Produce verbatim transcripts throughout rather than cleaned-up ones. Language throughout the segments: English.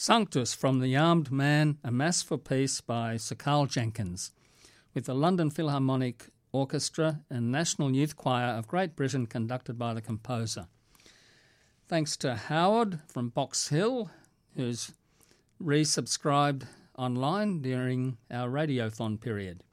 Sanctus from the Armed Man, A Mass for Peace by Sir Carl Jenkins, with the London Philharmonic Orchestra and National Youth Choir of Great Britain conducted by the composer. Thanks to Howard from Box Hill, who's resubscribed online during our radiothon period.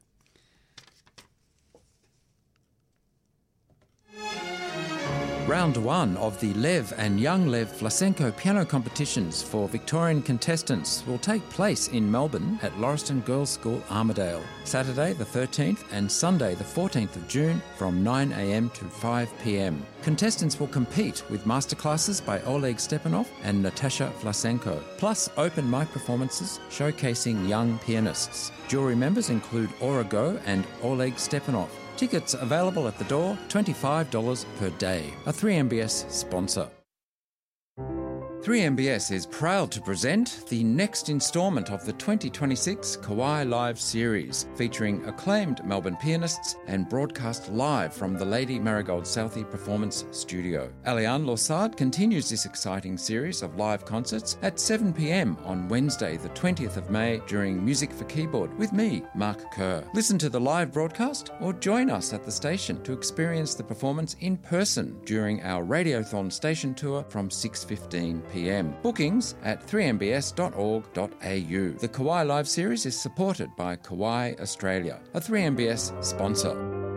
Round one of the Lev and Young Lev Vlasenko piano competitions for Victorian contestants will take place in Melbourne at Lauriston Girls' School, Armidale, Saturday the thirteenth and Sunday the fourteenth of June from nine a m to five p m. Contestants will compete with masterclasses by Oleg Stepanov and Natasha Vlasenko, plus open mic performances showcasing young pianists. Jury members include Aura Go and Oleg Stepanov. Tickets available at the door, twenty-five dollars per day. A three M B S sponsor. three M B S is proud to present the next instalment of the twenty twenty-six Kawai Live series, featuring acclaimed Melbourne pianists and broadcast live from the Lady Marigold Southey Performance Studio. Aliane Lossard continues this exciting series of live concerts at seven p m on Wednesday the twentieth of May during Music for Keyboard with me, Mark Kerr. Listen to the live broadcast or join us at the station to experience the performance in person during our Radiothon station tour from six fifteen p m. Bookings at three m b s dot org dot a u. The Kawai Live series is supported by Kawai Australia, a three M B S sponsor.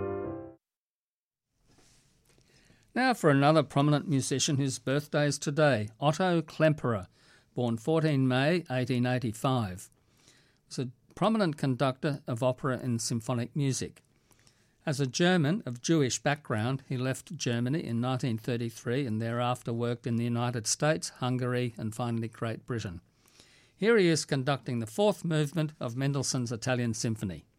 Now for another prominent musician whose birthday is today, Otto Klemperer, born the fourteenth of May eighteen eighty-five. Was a prominent conductor of opera and symphonic music. As a German of Jewish background, he left Germany in nineteen thirty-three and thereafter worked in the United States, Hungary and finally Great Britain. Here he is conducting the fourth movement of Mendelssohn's Italian Symphony.